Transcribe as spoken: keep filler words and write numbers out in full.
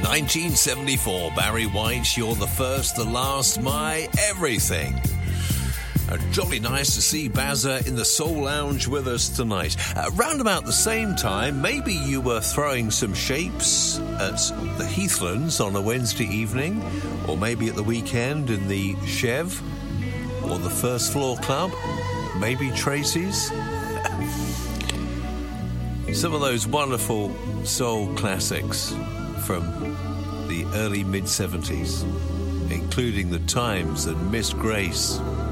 nineteen seventy-four, Barry White, You're the First, the Last, My Everything. Uh, jolly nice to see Bazza in the Soul Lounge with us tonight. Uh, round about the same time, maybe you were throwing some shapes at the Heathlands on a Wednesday evening, or maybe at the weekend in the Chev, or the First Floor Club, maybe Tracy's. Some of those wonderful soul classics from the early mid-seventies, including The Times and Miss Grace.